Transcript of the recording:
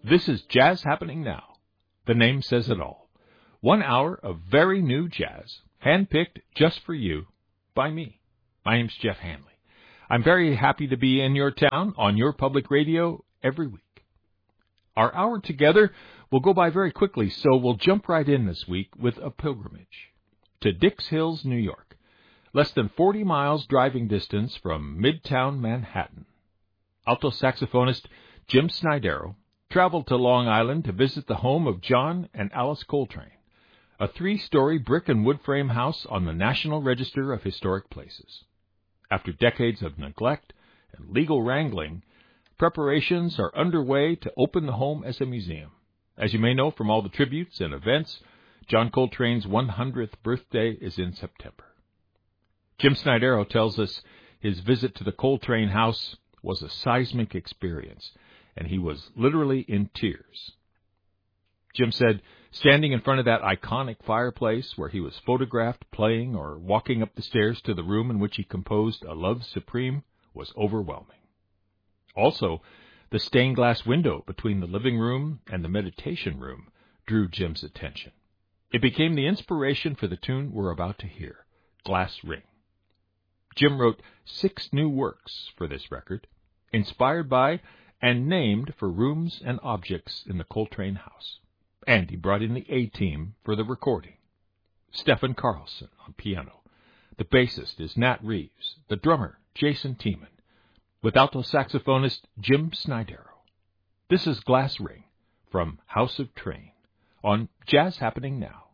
This is Jazz Happening Now. The name says it all. 1 hour of very new jazz, handpicked just for you by me. My name's Jeff Hanley. I'm very happy to be in your town on your public radio every week. Our hour together will go by very quickly, so we'll jump right in this week with a pilgrimage to Dix Hills, New York, less than 40 miles driving distance from Midtown Manhattan. Alto saxophonist Jim Snidero traveled to Long Island to visit the home of John and Alice Coltrane, a 3-story brick and wood frame house on the National Register of Historic Places. After decades of neglect and legal wrangling, preparations are underway to open the home as a museum. As you may know from all the tributes and events, John Coltrane's 100th birthday is in September. Jim Snidero tells us his visit to the Coltrane house was a seismic experience, and he was literally in tears. Jim said standing in front of that iconic fireplace where he was photographed playing or walking up the stairs to the room in which he composed A Love Supreme was overwhelming. Also, the stained glass window between the living room and the meditation room drew Jim's attention. It became the inspiration for the tune we're about to hear, Glass Ring. Jim wrote 6 new works for this record, inspired by and named for rooms and objects in the Coltrane house. And he brought in the A-team for the recording. Stephen Carlson on piano. The bassist is Nat Reeves. The drummer, Jason Tiemann. With alto saxophonist Jim Snidero. This is Glass Ring from House of Train on Jazz Happening Now.